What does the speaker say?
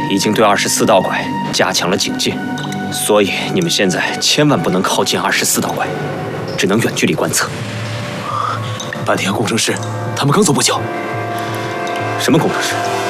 已经对24道怪加强了警戒，所以你们现在千万不能靠近24道怪，只能远距离观测。 半天工程师，他们刚走不久。 什么工程师？